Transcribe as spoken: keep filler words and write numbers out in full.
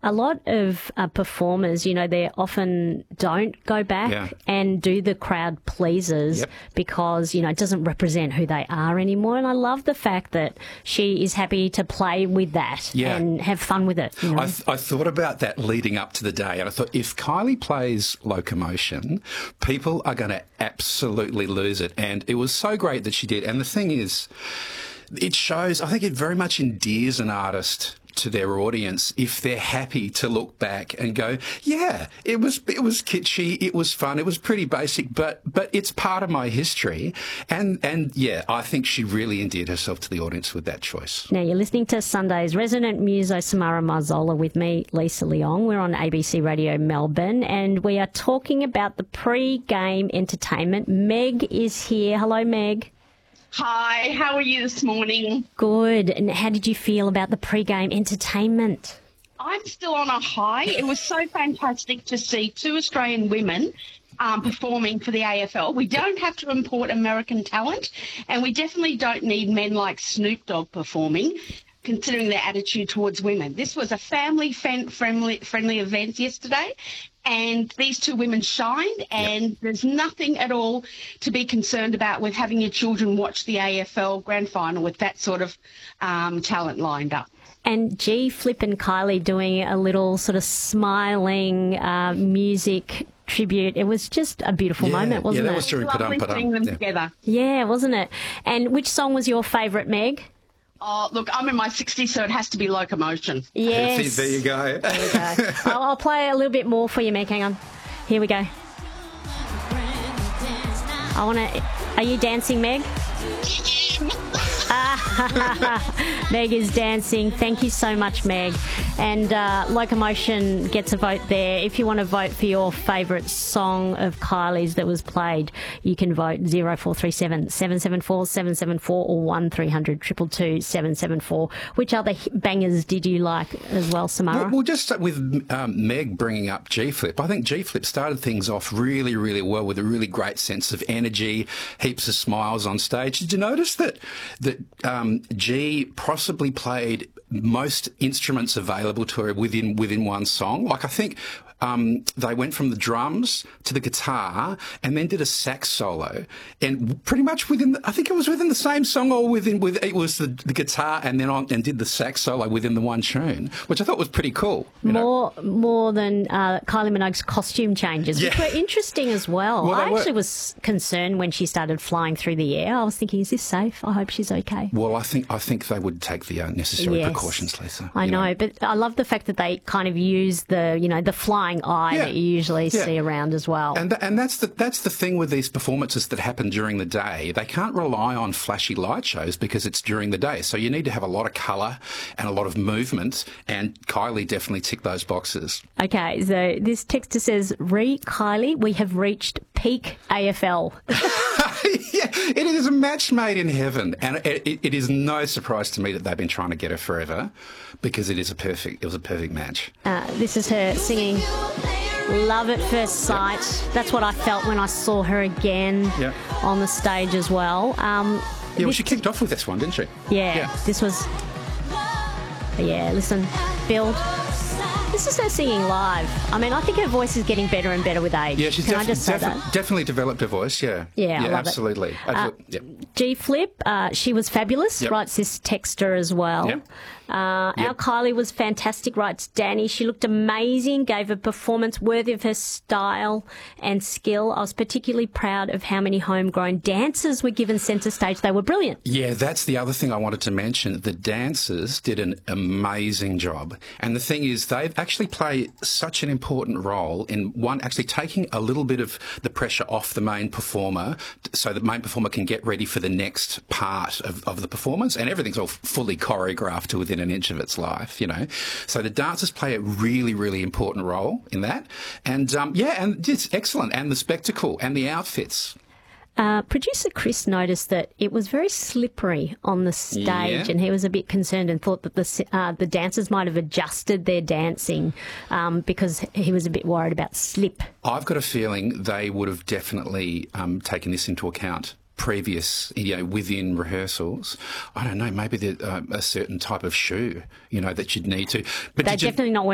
a lot of uh, performers, you know, they often don't go back Yeah. and do the crowd pleasers Yep. because, you know, it doesn't represent who they are anymore. And I love the fact that she is happy to play with that Yeah. and have fun with it. You know? I, th- I thought about that leading up to the day, and I thought if Kylie plays Locomotion, people are going to absolutely lose it. And it was so great that she did. And the thing is, it shows, I think it very much endears an artist to their audience if they're happy to look back and go, yeah, it was it was kitschy, it was fun, it was pretty basic, but but it's part of my history. And and yeah, I think she really endeared herself to the audience with that choice. Now, you're listening to Sunday's resident muso Samara Marzola with me, Lisa Leong. We're on A B C Radio Melbourne, and we are talking about the pre-game entertainment. Meg is here. Hello, Meg. Hi, how are you this morning? Good. And how did you feel about the pre-game entertainment? I'm still on a high. It was so fantastic to see two Australian women um, performing for the A F L. We don't have to import American talent, and we definitely don't need men like Snoop Dogg performing, considering their attitude towards women. This was a family-friendly friendly event yesterday, and these two women shined, and yep. There's nothing at all to be concerned about with having your children watch the A F L Grand Final with that sort of um, talent lined up. And G Flip and Kylie doing a little sort of smiling uh, music tribute. It was just a beautiful yeah, moment, wasn't yeah, that it? was during Lovely Padam Padam. seeing them Yeah. together. Yeah, wasn't it? And which song was your favourite, Meg? Oh, look, I'm in my sixties, so it has to be Locomotion. Yes. There you go. There we go. I'll, I'll play a little bit more for you, Meg. Hang on. Here we go. I want to... Are you dancing, Meg? Meg is dancing. Thank you so much, Meg. And uh, Locomotion gets a vote there. If you want to vote for your favourite song of Kylie's that was played, you can vote zero four three seven, seven seven four, seven seven four or one three hundred, two two two, seven seven four. Which other bangers did you like as well, Samara? Well, well just with um, Meg bringing up G-Flip, I think G-Flip started things off really, really well with a really great sense of energy, heaps of smiles on stage. Did you notice that that um, G possibly played most instruments available to her within within one song? Like, I think um, they went from the drums to the guitar and then did a sax solo, and pretty much within the, I think it was within the same song, or within with it was the, the guitar and then on and did the sax solo within the one tune, which I thought was pretty cool. You more know? more than uh, Kylie Minogue's costume changes, Yeah. which were interesting as well. Well, they I were. actually was concerned when she started flying through the air. I was thinking, is this safe? I hope she's okay. Well, I think I think they would take the uh, necessary Yes. precautions, Lisa. I you know, but I love the fact that they kind of use the, you know, the flying eye Yeah. that you usually Yeah. see around as well. And th- and that's the that's the thing with these performances that happen during the day. They can't rely on flashy light shows because it's during the day. So you need to have a lot of colour and a lot of movement. And Kylie definitely ticked those boxes. Okay, so this texter says, "Re Kylie, we have reached peak A F L." Yeah, it is a match made in heaven, and it, it, it is no surprise to me that they've been trying to get her forever, because it is a perfect. It was a perfect match. Uh, this is her singing "Love at First Sight." That's what I felt when I saw her again Yeah. on the stage as well. Um, Yeah, well, this- she kicked off with this one, didn't she? Yeah, Yeah. this was. Yeah, listen, build. This is her singing live. I mean, I think her voice is getting better and better with age. Yeah, she's Can I defi- just say defi- that? definitely developed her voice. Yeah, Yeah, I love it. absolutely. Uh, Absolutely. Yep. G Flip, uh, she was fabulous, Yep. writes this texter as well. Yep. Uh, Yep. Our Kylie was fantastic, writes Danny. She looked amazing, gave a performance worthy of her style and skill. I was particularly proud of how many homegrown dancers were given centre stage. They were brilliant. Yeah, that's the other thing I wanted to mention. The dancers did an amazing job. And the thing is, they actually play such an important role in, one, actually taking a little bit of the pressure off the main performer so the main performer can get ready for the next part of, of the performance. And everything's all fully choreographed to within an inch of its life, you know. So the dancers play a really, really important role in that. And, um, yeah, and it's excellent. And the spectacle and the outfits. Uh, producer Chris noticed that it was very slippery on the stage, Yeah. and he was a bit concerned and thought that the uh, the dancers might have adjusted their dancing um, because he was a bit worried about slip. I've got a feeling they would have definitely um, taken this into account previous, you know, within rehearsals. I don't know, maybe the, uh, a certain type of shoe, you know, that you'd need to. But They're did you- definitely not